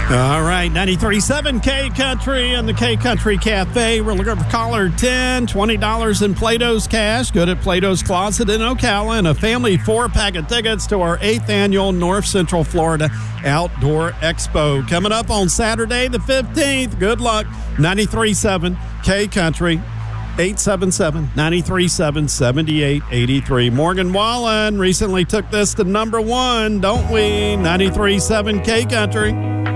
All right, 93.7 K Country and the K Country Cafe. We're looking for caller 10, $20 in Plato's Cash. Good at Plato's Closet in Ocala, and a family 4-pack of tickets to our 8th annual North Central Florida Outdoor Expo. Coming up on Saturday the 15th. Good luck. 93.7 K Country. 877-937-7883. Morgan Wallen recently took this to #1, don't we? 93.7 K Country.